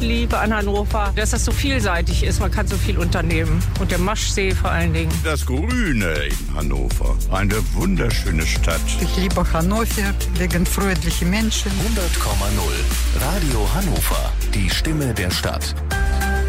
liebe an Hannover, dass das so vielseitig ist. Man kann so viel unternehmen. Und der Maschsee vor allen Dingen. Das Grüne in Hannover. Eine wunderschöne Stadt. Ich liebe Hannover wegen freundlichen Menschen. 100,0 Radio Hannover. Die Stimme der Stadt.